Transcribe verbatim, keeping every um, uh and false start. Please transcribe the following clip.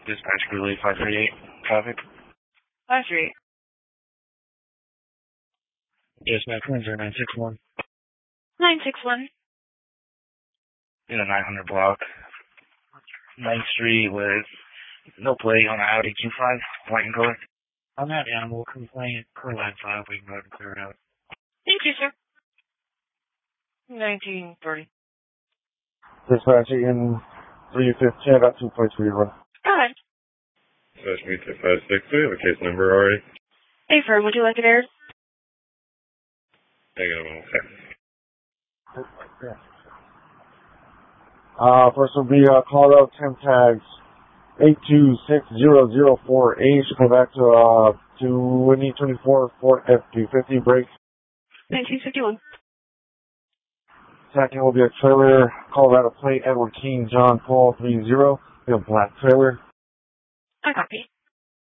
Dispatch Relay five three eight, traffic. five three eight. Dispatch one zero nine six one. nine six one. In a nine hundred block. ninth Street with no plate on an Audi Q five, white and color. On that animal complaint, per line five, we can go ahead and clear it out. Thank you, sir. nineteen thirty. Dispatch in three fifteen, I got two points for you, bro. Go ahead. Dispatch me to five six, we have a case number already. Hey, firm, would you like it aired? Hang on a moment. Uh, first will be, uh, called out temp tags eight two six zero zero four H, go back to, uh, twenty twenty-four Ford F three fifty break. nineteen fifty-one. Second will be a trailer, Colorado plate, Edward King, John Paul three zero, be a black trailer. I copy.